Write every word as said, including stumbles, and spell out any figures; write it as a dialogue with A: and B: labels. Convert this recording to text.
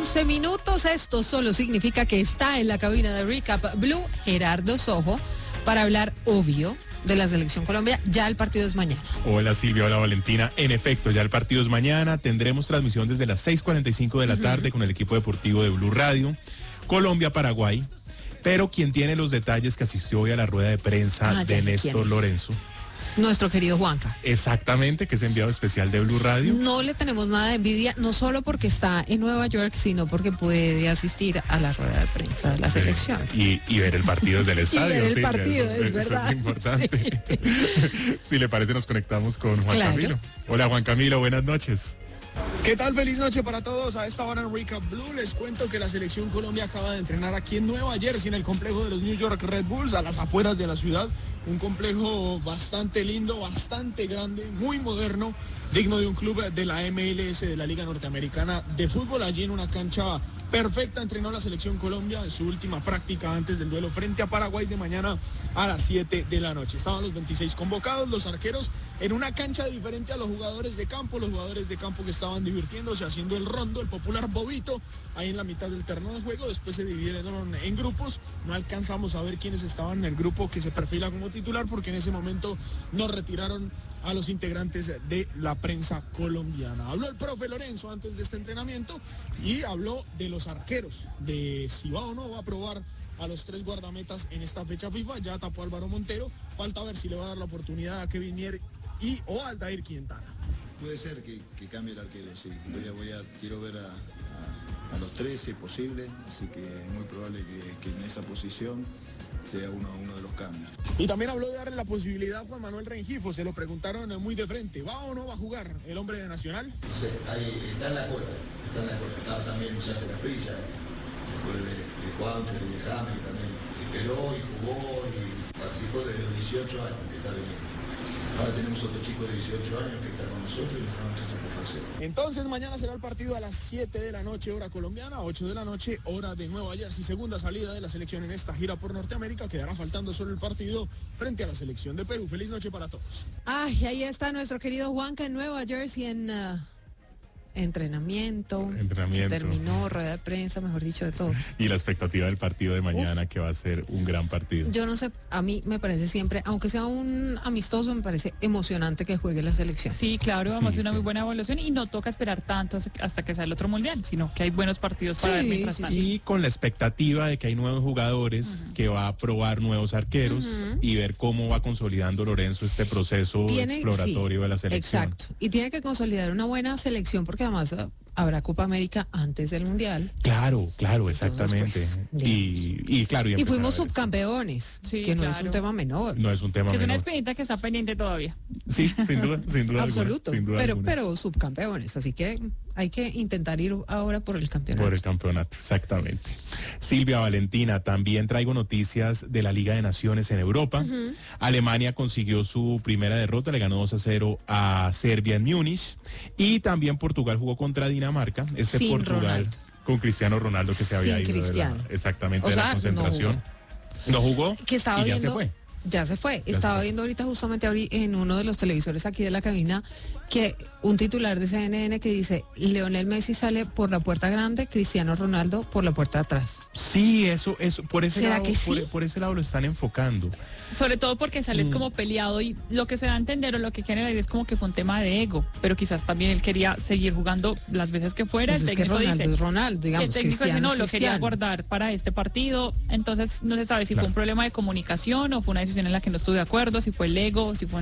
A: once minutos, esto solo significa que está en la cabina de Recap Blue Gerardo Sojo para hablar, obvio, de la Selección Colombia. Ya el partido es mañana.
B: Hola Silvia, hola Valentina. En efecto, ya el partido es mañana. Tendremos transmisión desde las seis cuarenta y cinco de la uh-huh. tarde con el equipo deportivo de Blue Radio. Colombia-Paraguay. Pero quien tiene los detalles que asistió hoy a la rueda de prensa ah, de Néstor Lorenzo.
A: Nuestro querido Juanca.
B: Exactamente, que es enviado especial de Blue Radio.
A: No le tenemos nada de envidia, no solo porque está en Nueva York, sino porque puede asistir a la rueda de prensa de la selección.
B: Y, y ver el partido desde el estadio.
A: Y ver el
B: sí,
A: partido,
B: eso,
A: es verdad.
B: Eso es importante. Sí. Si le parece, nos conectamos con Juan
A: claro.
B: Camilo. Hola Juan Camilo, buenas noches.
C: ¿Qué tal? Feliz noche para todos. A esta hora en Recap Blue les cuento que la Selección Colombia acaba de entrenar aquí en Nueva Jersey, en el complejo de los New York Red Bulls, a las afueras de la ciudad. Un complejo bastante lindo, bastante grande, muy moderno, digno de un club de la M L S, de la Liga Norteamericana de Fútbol. Allí en una cancha perfecta entrenó la Selección Colombia en su última práctica antes del duelo frente a Paraguay de mañana a las siete de la noche. Estaban los veintiséis convocados, los arqueros en una cancha diferente a los jugadores de campo, los jugadores de campo que estaban divirtiéndose haciendo el rondo, el popular bobito, ahí en la mitad del terreno de juego. Después se dividieron en grupos, no alcanzamos a ver quiénes estaban en el grupo que se perfila como titular, porque en ese momento nos retiraron a los integrantes de la prensa colombiana. Habló el profe Lorenzo antes de este entrenamiento y habló de los arqueros, de si va o no va a probar a los tres guardametas en esta fecha FIFA. Ya tapó a Álvaro Montero, falta ver si le va a dar la oportunidad a Kevin Mier y o a Aldair Quintana.
D: Puede ser que, que cambie el arquero, sí. Voy a, voy a, quiero ver a, a, a los tres si es posible, así que es muy probable que, que en esa posición sea uno, uno de los cambios.
C: Y también habló de darle la posibilidad a Juan Manuel Rengifo, se lo preguntaron muy de frente, ¿va o no va a jugar el hombre de Nacional?
D: No sé, ahí está en la cola, está en la cola, está también ya se la brilla, después de, de Juanfer y de James, que también esperó y jugó y participó desde los dieciocho años que está viniendo. Ahora tenemos otro chico de dieciocho años que está con nosotros y nos damos esa satisfacción.
C: Entonces mañana será el partido a las siete de la noche, hora colombiana, ocho de la noche, hora de Nueva Jersey. Segunda salida de la selección en esta gira por Norteamérica. Quedará faltando solo el partido frente a la selección de Perú. Feliz noche para todos.
A: Ay, ahí está nuestro querido Juanca en Nueva Jersey en... Uh... Entrenamiento,
B: Entrenamiento.
A: Terminó, rueda de prensa, mejor dicho, de todo.
B: Y la expectativa del partido de mañana,
A: Uf.
B: que va a ser un gran partido.
A: Yo no sé, a mí me parece siempre, aunque sea un amistoso, me parece emocionante que juegue la selección.
E: Sí, claro, vamos a hacer una
B: sí.
E: muy buena evaluación y no toca esperar tanto hasta que sea el otro mundial, sino que hay buenos partidos para
A: sí,
E: ver mientras
A: sí,
E: tanto.
B: Y con la expectativa de que hay nuevos jugadores, uh-huh. que va a probar nuevos arqueros uh-huh. y ver cómo va consolidando Lorenzo este proceso tiene, exploratorio sí, de la selección.
A: Exacto, y tiene que consolidar una buena selección porque además habrá Copa América antes del Mundial.
B: Claro, claro, exactamente. Entonces, pues, y, y claro.
A: Y, y fuimos subcampeones, sí, que no claro. es un tema menor.
B: No es un tema
E: que
B: menor.
E: Es una espinita que está pendiente todavía.
B: Sí, sin duda, sin duda.
A: Absoluto.
B: Alguna, sin duda
A: pero,
B: alguna.
A: pero subcampeones, así que hay que intentar ir ahora por el campeonato.
B: Por el campeonato, exactamente. Silvia, Valentina, también traigo noticias de la Liga de Naciones en Europa. Uh-huh. Alemania consiguió su primera derrota, le ganó dos a cero a Serbia en Múnich. Y también Portugal jugó contra Dinamarca. Este
A: Sin
B: Portugal
A: Ronaldo.
B: Con Cristiano Ronaldo que se
A: Sin
B: había ido
A: Cristiano.
B: De la, exactamente
A: o
B: de
A: sea,
B: la concentración.
A: No
B: jugó. ¿No jugó?
A: Que estaba
B: y ya
A: viendo,
B: se fue.
A: Ya se fue.
B: Ya
A: Estaba
B: se fue.
A: viendo ahorita justamente en uno de los televisores aquí de la cabina que un titular de C N N que dice Lionel Messi sale por la puerta grande, Cristiano Ronaldo por la puerta de atrás.
B: Sí, eso, eso, por ese
A: ¿Será
B: lado,
A: que sí?
B: por, por ese lado lo están enfocando.
E: Sobre todo porque sales
B: mm.
E: como peleado y lo que se da a entender o lo que quieren decir es como que fue un tema de ego, pero quizás también él quería seguir jugando las veces que fuera.
A: Pues
E: el
A: es que
E: técnico
A: Ronaldo
E: dice,
A: es Ronaldo, digamos,
E: el técnico
A: Cristiano
E: dice, no,
A: es
E: lo
A: Cristiano.
E: quería guardar para este partido, entonces no se sabe si
B: claro.
E: fue un problema de comunicación o fue una decisión en la que no estuve de acuerdo, si fue el ego, si fue